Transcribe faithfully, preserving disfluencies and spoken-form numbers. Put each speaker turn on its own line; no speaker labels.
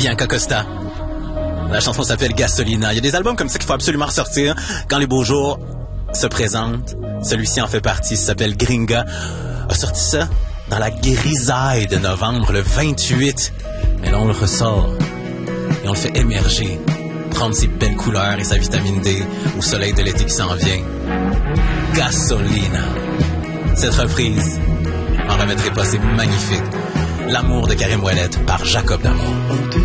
Bianca Costa. La chanson s'appelle Gasolina. Il y a des albums comme ça qu'il faut absolument ressortir quand les beaux jours se présentent. Celui-ci en fait partie. Il s'appelle Gringa. A sorti ça dans la grisaille de novembre, le vingt-huit. Mais là, on le ressort et on le fait émerger, prendre ses belles couleurs et sa vitamine D au soleil de l'été qui s'en vient. Gasolina. Cette reprise, en remettrai pas, c'est magnifique. L'amour de Karim Ouellet par Jacob D'Amour.